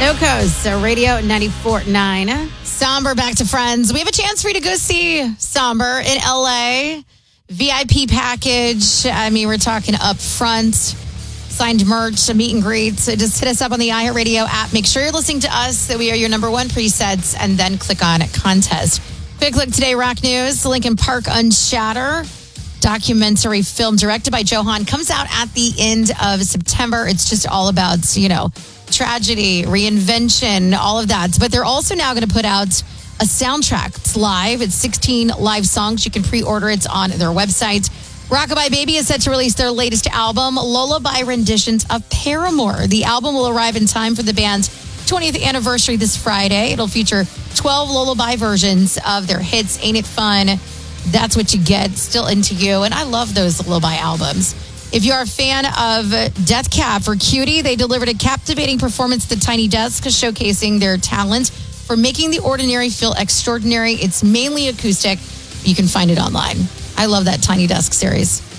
So Radio 94.9. Somber back to Friends. We have a chance for you to go see Somber in LA. VIP package. I mean, we're talking up front. Signed merch, a meet and greet. So just hit us up on the iHeartRadio app. Make sure you're listening to us, that we are your number one presets, and then click on contest. Quick look today, rock news. Linkin Park Unshatter documentary film directed by Johan comes out at the end of September. It's just all about, tragedy, reinvention, all of that. But they're also now going to put out a soundtrack. It's live. It's 16 live songs. You can pre-order it on their website. Rockabye Baby is set to release their latest album, Lullaby Renditions of Paramore. The album will arrive in time for the band's 20th anniversary this Friday. It'll feature 12 lullaby versions of their hits, Ain't It Fun, That's What You Get, Still Into You. And I love those lullaby albums. If you're a fan of Death Cab for Cutie, they delivered a captivating performance at the Tiny Desk, showcasing their talent for making the ordinary feel extraordinary. It's mainly acoustic. You can find it online. I love that Tiny Desk series.